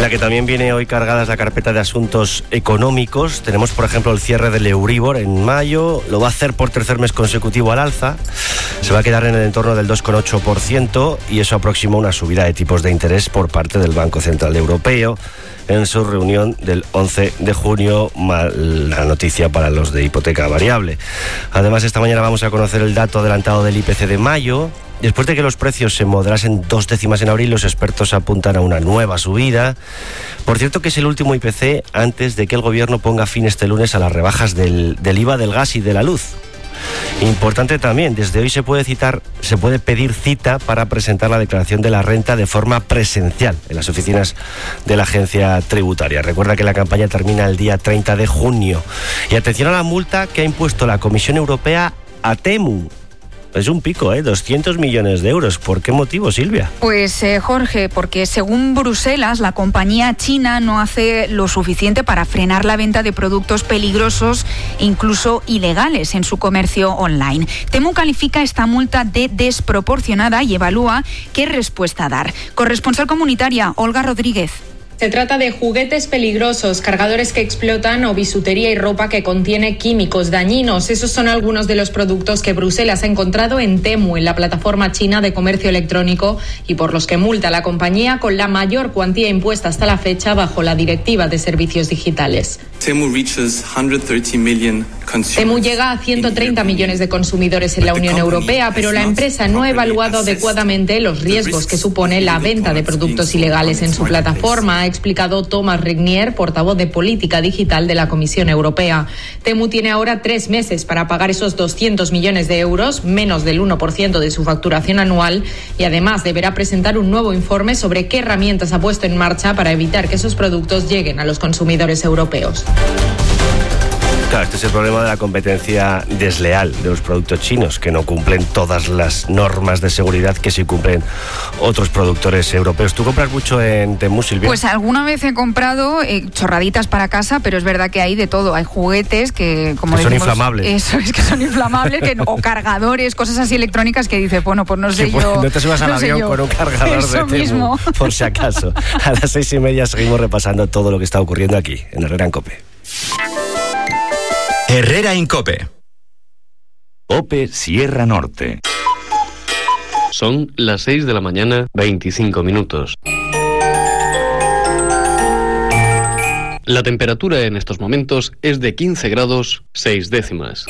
La que también viene hoy cargada es la carpeta de asuntos económicos. Tenemos, por ejemplo, el cierre del Euribor en mayo. Lo va a hacer por tercer mes consecutivo al alza. Se va a quedar en el entorno del 2,8% y eso aproxima una subida de tipos de interés por parte del Banco Central Europeo en su reunión del 11 de junio, la noticia para los de hipoteca variable. Además, esta mañana vamos a conocer el dato adelantado del IPC de mayo. Después de que los precios se moderasen 2 décimas en abril, los expertos apuntan a una nueva subida. Por cierto, que es el último IPC antes de que el gobierno ponga fin este lunes a las rebajas del IVA del gas y de la luz. Importante también, desde hoy se puede pedir cita para presentar la declaración de la renta de forma presencial en las oficinas de la agencia tributaria. Recuerda que la campaña termina el día 30 de junio. Y atención a la multa que ha impuesto la Comisión Europea a Temu. Es un pico, 200 millones de euros. ¿Por qué motivo, Silvia? Pues, Jorge, porque según Bruselas, la compañía china no hace lo suficiente para frenar la venta de productos peligrosos, incluso ilegales, en su comercio online. Temu califica esta multa de desproporcionada y evalúa qué respuesta dar. Corresponsal comunitaria, Olga Rodríguez. Se trata de juguetes peligrosos, cargadores que explotan o bisutería y ropa que contiene químicos dañinos. Esos son algunos de los productos que Bruselas ha encontrado en Temu, en la plataforma china de comercio electrónico, y por los que multa a la compañía con la mayor cuantía impuesta hasta la fecha bajo la Directiva de Servicios Digitales. Temu llega a 130 millones de consumidores en la Unión Europea, pero la empresa no ha evaluado adecuadamente los riesgos que supone la venta de productos ilegales en su plataforma, ha explicado Thomas Regnier, portavoz de Política Digital de la Comisión Europea. Temu tiene ahora 3 meses para pagar esos 200 millones de euros, menos del 1% de su facturación anual, y además deberá presentar un nuevo informe sobre qué herramientas ha puesto en marcha para evitar que esos productos lleguen a los consumidores europeos. Claro, este es el problema de la competencia desleal de los productos chinos, que no cumplen todas las normas de seguridad que sí cumplen otros productores europeos. ¿Tú compras mucho en Temu, Silvia? Pues alguna vez he comprado chorraditas para casa, pero es verdad que hay de todo. Hay juguetes que, como que son decimos, inflamables. Eso es, que son inflamables, o cargadores, cosas así electrónicas que dice, bueno, pues no sé sí, yo. No te subas al avión con un cargador eso de Temu, mismo. Por si acaso. A las 6:30 seguimos repasando todo lo que está ocurriendo aquí, en Herrera en COPE. Herrera en COPE. COPE Sierra Norte. Son las 6 de la mañana, 25 minutos. La temperatura en estos momentos es de 15 grados 6 décimas.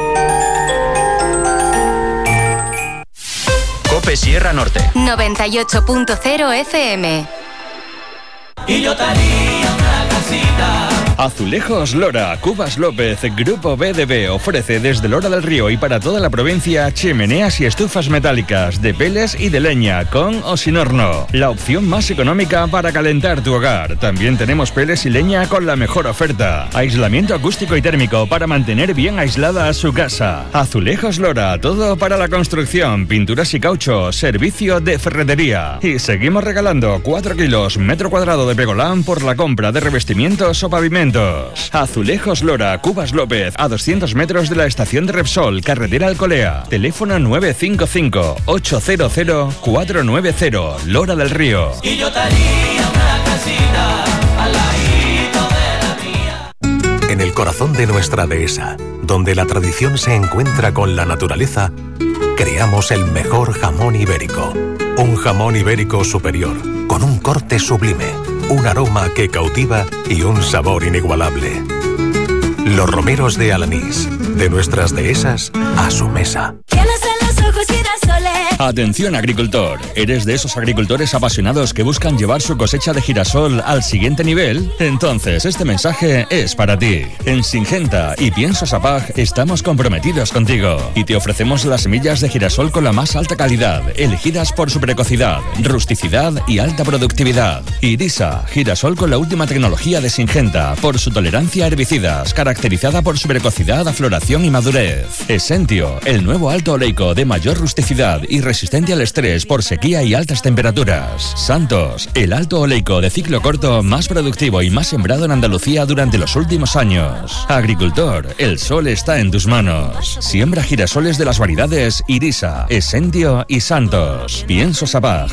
COPE Sierra Norte. 98.0 FM. Y yo tenía una casita. Azulejos Lora, Cubas López, Grupo BDB ofrece desde Lora del Río y para toda la provincia chimeneas y estufas metálicas de peles y de leña, con o sin horno. La opción más económica para calentar tu hogar. También tenemos peles y leña con la mejor oferta. Aislamiento acústico y térmico para mantener bien aislada su casa. Azulejos Lora, todo para la construcción, pinturas y caucho, servicio de ferretería. Y seguimos regalando 4 kilos metro cuadrado de pegolán por la compra de revestimientos o pavimentos. Azulejos Lora, Cubas López, a 200 metros de la estación de Repsol, carretera Alcolea. Teléfono 955-800-490, Lora del Río. Y yo tenía una casita al ladito de la mía. En el corazón de nuestra dehesa, donde la tradición se encuentra con la naturaleza, creamos el mejor jamón ibérico. Un jamón ibérico superior, con un corte sublime, un aroma que cautiva y un sabor inigualable. Los romeros de Alanís, de nuestras dehesas a su mesa. Tienes en los ojos girasoles. Atención, agricultor. ¿Eres de esos agricultores apasionados que buscan llevar su cosecha de girasol al siguiente nivel? Entonces, este mensaje es para ti. En Syngenta y Piensos Apag estamos comprometidos contigo y te ofrecemos las semillas de girasol con la más alta calidad, elegidas por su precocidad, rusticidad y alta productividad. Irisa, girasol con la última tecnología de Syngenta, por su tolerancia a herbicidas, caracterizada por su precocidad a floración y madurez. Essentio, el nuevo alto oleico de mayor rusticidad y resistente al estrés por sequía y altas temperaturas. Santos, el alto oleico de ciclo corto más productivo y más sembrado en Andalucía durante los últimos años. Agricultor, el sol está en tus manos. Siembra girasoles de las variedades Irisa, Essentio y Santos. Piensos Apag.